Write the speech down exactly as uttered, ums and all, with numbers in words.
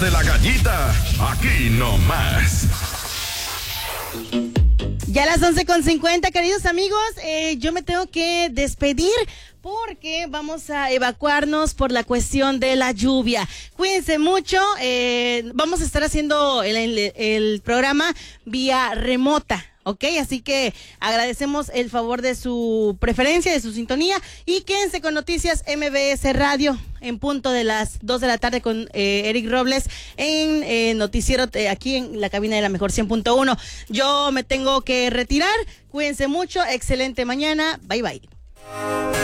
De la gallita, aquí nomás. Ya a las once con cincuenta, queridos amigos, eh, yo me tengo que despedir porque vamos a evacuarnos por la cuestión de la lluvia. Cuídense mucho, eh, vamos a estar haciendo el, el, el programa vía remota. Ok, así que agradecemos el favor de su preferencia, de su sintonía, y quédense con Noticias M B S Radio en punto de las dos de la tarde con eh, Eric Robles en eh, Noticiero eh, aquí en la cabina de la Mejor cien punto uno. Yo me tengo que retirar, cuídense mucho, excelente mañana, bye bye.